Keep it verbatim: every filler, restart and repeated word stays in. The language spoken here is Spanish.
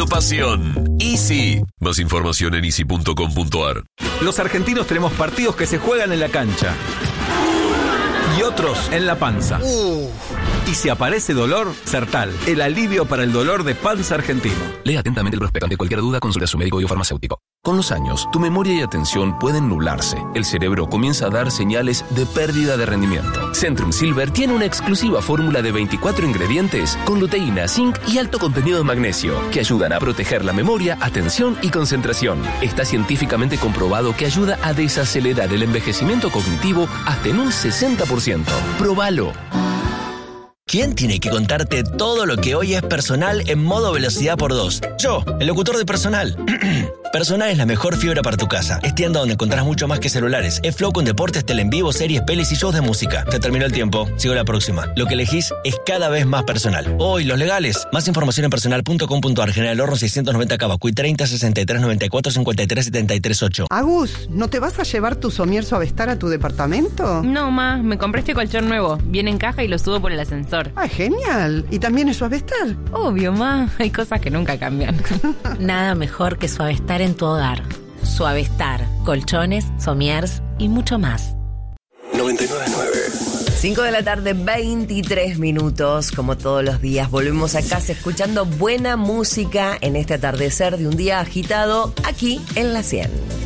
Radio Pasión. Easy. Más información en easy punto com punto ar. Los argentinos tenemos partidos que se juegan en la cancha y otros en la panza. Uh. Y si aparece dolor, Sertal, el alivio para el dolor de panza argentino. Lea atentamente el prospecto. Ante cualquier duda, consulte a su médico y o farmacéutico. Con los años, tu memoria y atención pueden nublarse. El cerebro comienza a dar señales de pérdida de rendimiento. Centrum Silver tiene una exclusiva fórmula de veinticuatro ingredientes con luteína, zinc y alto contenido de magnesio que ayudan a proteger la memoria, atención y concentración. Está científicamente comprobado que ayuda a desacelerar el envejecimiento cognitivo hasta en un sesenta por ciento. ¡Próbalo! ¿Quién tiene que contarte todo lo que hoy es Personal en modo velocidad por dos? Yo, el locutor de Personal. Personal es la mejor fibra para tu casa. Es tienda donde encontrás mucho más que celulares. Es Flow con deportes, tele en vivo, series, pelis y shows de música. Se terminó el tiempo. Sigo la próxima. Lo que elegís es cada vez más personal. Hoy, los legales. Más información en personal punto com punto ar. General Horno seiscientos noventa Cavacuy treinta sesenta y tres noventa y cuatro cincuenta y tres setenta y tres ocho. Agus, ¿no te vas a llevar tu somier Suavestar a tu departamento? No, ma. Me compré este colchón nuevo. Viene en caja y lo subo por el ascensor. ¡Ay, genial! ¿Y también es Suavestar? Obvio, ma. Hay cosas que nunca cambian. Nada mejor que Suavestar en tu hogar. Suavestar, colchones, somiers y mucho más. noventa y nueve punto nueve. cinco de la tarde, veintitrés minutos. Como todos los días, volvemos a casa escuchando buena música en este atardecer de un día agitado aquí en La cien.